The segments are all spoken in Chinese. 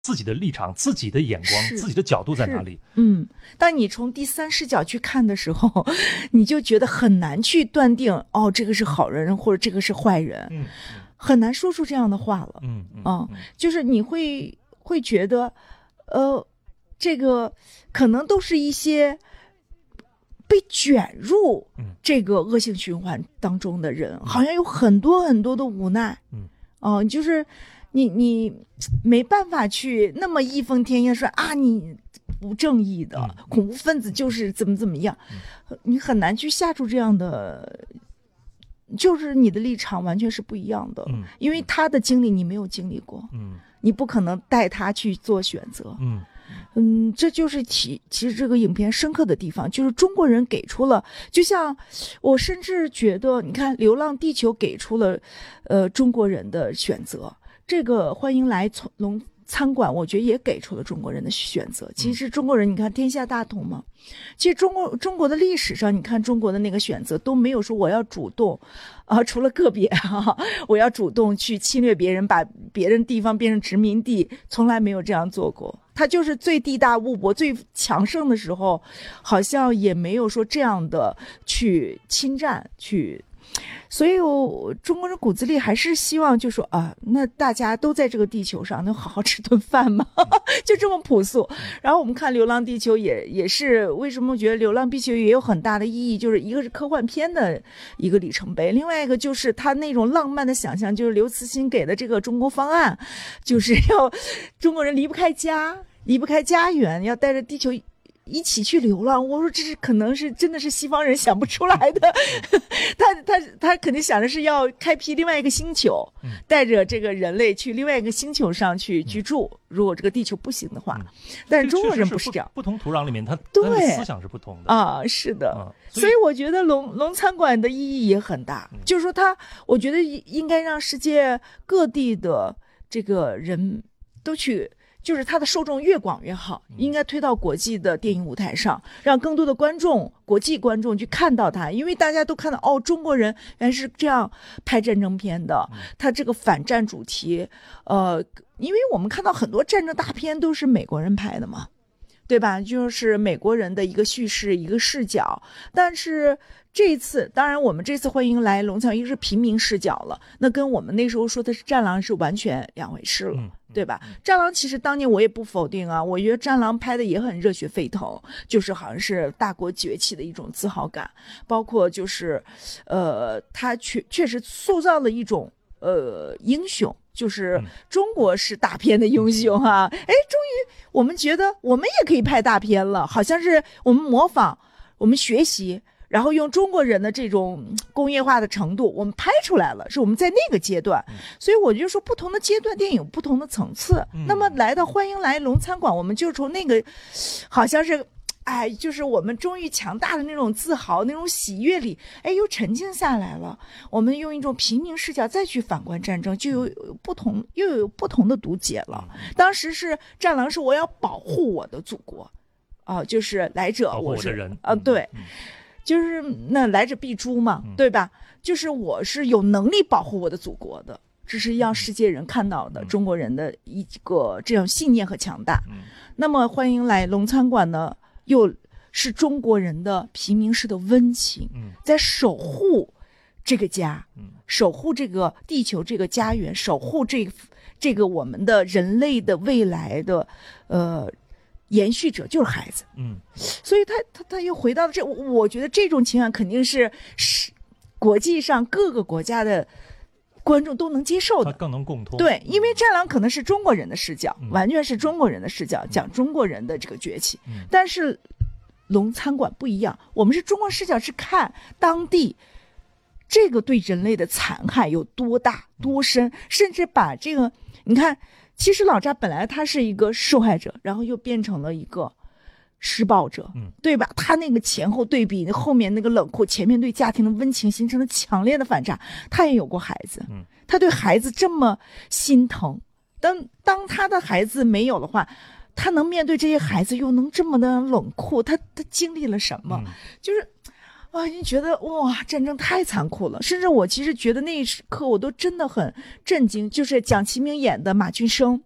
自己的立场、自己的眼光、自己的角度在哪里。 当你从第三视角去看的时候，你就觉得很难去断定这个是好人或者这个是坏人，很难说出这样的话了。就是你会觉得这个可能都是一些被卷入这个恶性循环当中的人，好像有很多很多的无奈。就是你没办法去那么义愤填膺说你不正义的恐怖分子就是怎么样，你很难去下出这样的，就是你的立场完全是不一样的。因为他的经历你没有经历过，你不可能带他去做选择。这就是其实这个影片深刻的地方，就是中国人给出了，就像我甚至觉得，你看《流浪地球》给出了中国人的选择，这个欢迎来龙餐馆，我觉得也给出了中国人的选择。其实中国人，你看天下大同嘛，其实中国的历史上，你看中国的那个选择都没有说我要主动除了个别我要主动去侵略别人，把别人地方变成殖民地，从来没有这样做过。他就是最地大物博、最强盛的时候，好像也没有说这样的去侵占去。所以中国人骨子里还是希望就说那大家都在这个地球上能好好吃顿饭吗？就这么朴素。然后我们看《流浪地球》也是为什么我觉得《流浪地球》也有很大的意义，就是一个是科幻片的一个里程碑，另外一个就是他那种浪漫的想象，就是刘慈欣给的这个中国方案，就是要中国人离不开家园，要带着地球一起去流浪。我说这是可能是真的是西方人想不出来的他肯定想的是要开辟另外一个星球，带着这个人类去另外一个星球上去居住，如果这个地球不行的话。但是中国人不是这样， 不同土壤里面他的思想是不同的是的。所以我觉得龙餐馆的意义也很大，就是说我觉得应该让世界各地的这个人都去，就是它的受众越广越好，应该推到国际的电影舞台上，让更多的国际观众去看到它。因为大家都看到中国人原来是这样拍战争片的，它这个反战主题因为我们看到很多战争大片都是美国人拍的嘛，对吧？就是美国人的一个叙事一个视角。但是这一次当然我们这次欢迎来龙餐，一个是平民视角了，那跟我们那时候说的是战狼是完全两回事了，对吧？战狼其实当年我也不否定我觉得战狼拍的也很热血沸腾，就是好像是大国崛起的一种自豪感，包括就是他确实塑造了一种英雄，就是中国是大片的英雄终于我们觉得我们也可以拍大片了，好像是我们模仿我们学习，然后用中国人的这种工业化的程度我们拍出来了，是我们在那个阶段。所以我就说不同的阶段电影有不同的层次。那么来到欢迎来龙餐馆，我们就从那个好像是就是我们终于强大的那种自豪那种喜悦里又沉静下来了，我们用一种平民视角再去反观战争，就又有不同的读解了。当时是战狼是我要保护我的祖国就是来者我是人对，就是那来者必诛嘛，对吧？就是我是有能力保护我的祖国的，这是让世界人看到的中国人的一个这样信念和强大。那么欢迎来龙餐馆呢，又是中国人的平民式的温情，在守护这个家，守护这个地球这个家园，守护这个我们的人类的未来的延续者就是孩子。所以他又回到了我觉得这种情感肯定是国际上各个国家的观众都能接受的， 他更能共通。 对，因为战狼可能是中国人的视角，完全是中国人的视角，讲中国人的这个崛起。但是龙餐馆不一样，我们是中国视角，是看当地这个对人类的残害有多大多深，甚至把这个你看，其实老查本来他是一个受害者，然后又变成了一个施暴者，对吧？他那个前后对比，后面那个冷酷，前面对家庭的温情形成了强烈的反差。他也有过孩子，他对孩子这么心疼，当他的孩子没有的话，他能面对这些孩子又能这么的冷酷，他经历了什么？就是你觉得哇，战争太残酷了。甚至我其实觉得那一刻我都真的很震惊，就是蒋奇明演的马俊生，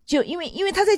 就因为他在